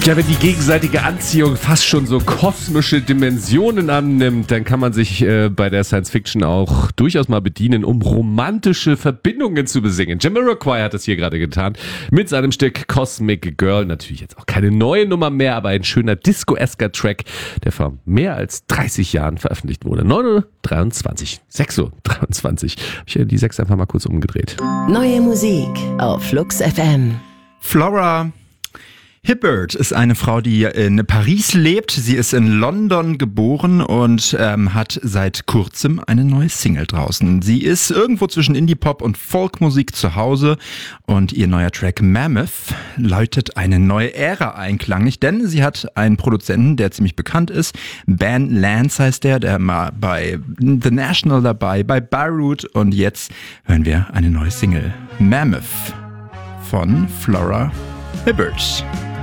Ja, wenn die gegenseitige Anziehung fast schon so kosmische Dimensionen annimmt, dann kann man sich bei der Science Fiction auch durchaus mal bedienen, um romantische Verbindungen zu besingen. Jamiroquai hat das hier gerade getan mit seinem Stück Cosmic Girl. Natürlich jetzt auch keine neue Nummer mehr, aber ein schöner Disco-esker Track, der vor mehr als 30 Jahren veröffentlicht wurde. 9:23, 6:23. Ich habe die 6 einfach mal kurz umgedreht. Neue Musik auf Flux FM. Flora Hibbert ist eine Frau, die in Paris lebt. Sie ist in London geboren und hat seit kurzem eine neue Single draußen. Sie ist irgendwo zwischen Indie-Pop und Folkmusik zu Hause und ihr neuer Track Mammoth läutet eine neue Ära einklanglich, denn sie hat einen Produzenten, der ziemlich bekannt ist. Ben Lance heißt der mal bei The National dabei, bei Beirut, und jetzt hören wir eine neue Single Mammoth von Flora Hibbert.